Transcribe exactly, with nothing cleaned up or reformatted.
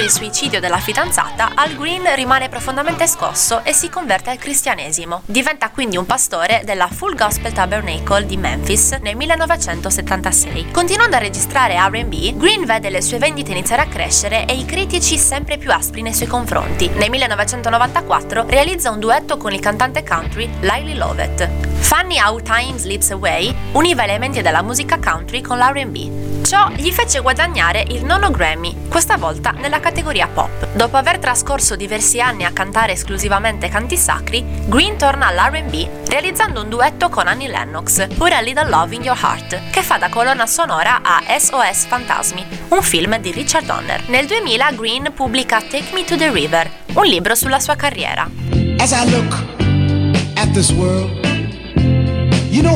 il suicidio della fidanzata, Al Green rimane profondamente scosso e si converte al cristianesimo. Diventa quindi un pastore della Full Gospel Tabernacle di Memphis nel millenovecentosettantasei. Continuando a registrare R and B, Green vede le sue vendite iniziare a crescere e i critici sempre più aspri nei suoi confronti. Nel millenovecentonovantaquattro realizza un duetto con il cantante country Lyle Lovett. Funny How Time Slips Away univa elementi della musica country con l'R and B. Ciò gli fece guadagnare il nono Grammy, questa volta nella categoria pop. Dopo aver trascorso diversi anni a cantare esclusivamente canti sacri, Green torna all'R and B realizzando un duetto con Annie Lennox, Put a Little Love in Your Heart, che fa da colonna sonora a S O S Fantasmi, un film di Richard Donner. Nel duemila Green pubblica Take Me to the River, un libro sulla sua carriera. As I look at this world,